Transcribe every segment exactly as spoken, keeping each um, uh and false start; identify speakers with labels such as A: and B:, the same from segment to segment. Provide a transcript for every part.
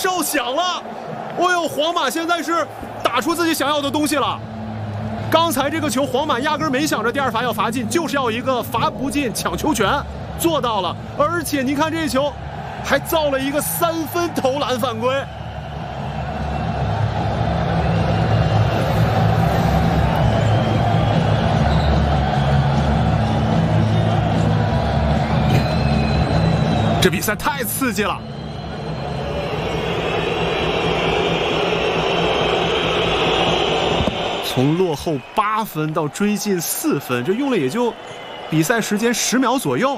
A: 哨响了，哦呦，皇马现在是打出自己想要的东西了。刚才这个球，皇马压根没想着第二罚要罚进，就是要一个罚不进抢球权，做到了。而且你看这球，还造了一个三分投篮犯规。这比赛太刺激了。从落后八分到追进四分，这用了也就比赛时间十秒左右。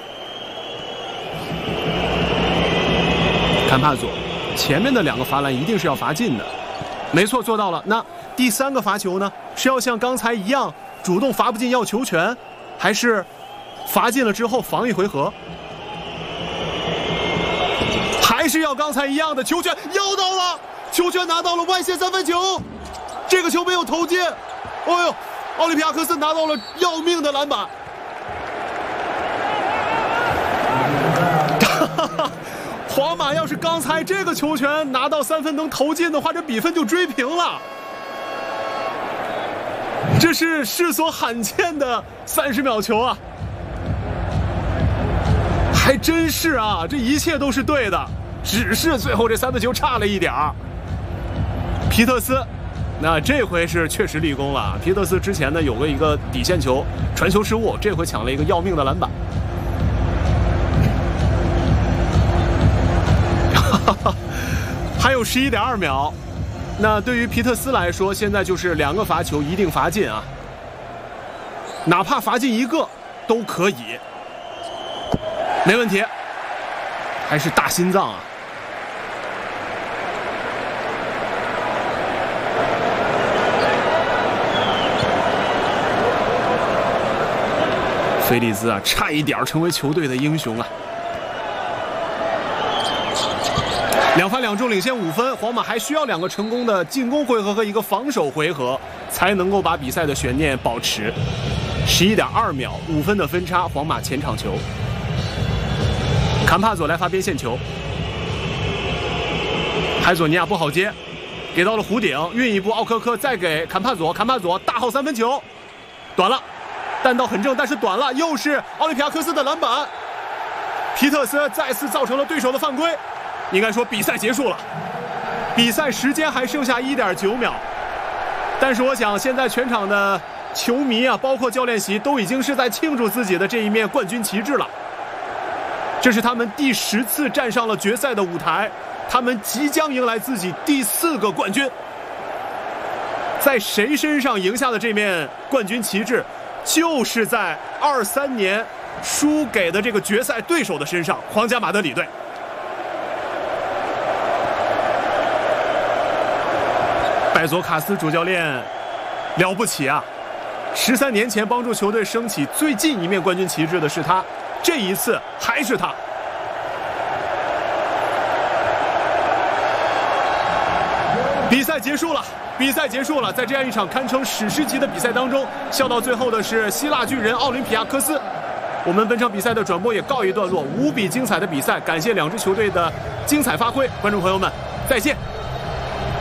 A: 坎帕佐前面的两个罚篮一定是要罚进的，没错，做到了。那第三个罚球呢？是要像刚才一样主动罚不进要球权，还是罚进了之后防一回合？还是要刚才一样的球权要到了，球权拿到了，外线三分球。这个球没有投进，哦呦，奥林匹亚科斯拿到了要命的篮板。皇马要是刚才这个球权拿到三分能投进的话，这比分就追平了。这是世所罕见的三十秒球啊！还真是啊，这一切都是对的，只是最后这三分球差了一点儿。皮特斯。那这回是确实立功了。皮特斯之前呢有过一个底线球传球失误，这回抢了一个要命的篮板。还有十一点二秒，那对于皮特斯来说，现在就是两个罚球一定罚进啊，哪怕罚进一个都可以，没问题。还是大心脏啊！菲利兹啊，差一点成为球队的英雄啊！两罚两中，领先五分。皇马还需要两个成功的进攻回合和一个防守回合，才能够把比赛的悬念保持。十一点二秒，五分的分差，皇马前场球。坎帕佐来发边线球，海佐尼亚不好接，给到了弧顶，运一步，奥科科再给坎帕佐，坎帕佐大号三分球，短了。弹道很正，但是短了，又是奥林匹亚科斯的篮板。皮特斯再次造成了对手的犯规，应该说比赛结束了，比赛时间还剩下 一点九秒。但是我想现在全场的球迷啊，包括教练席都已经是在庆祝自己的这一面冠军旗帜了。这是他们第十次站上了决赛的舞台，他们即将迎来自己第四个冠军。在谁身上赢下的这面冠军旗帜？就是在二三年输给的这个决赛对手的身上，皇家马德里队。拜佐卡斯主教练了不起啊！十三年前帮助球队升起最近一面冠军旗帜的是他，这一次还是他。比赛结束了。比赛结束了，在这样一场堪称史诗级的比赛当中，笑到最后的是希腊巨人奥林匹亚科斯。我们本场比赛的转播也告一段落，无比精彩的比赛，感谢两支球队的精彩发挥，观众朋友们，再见。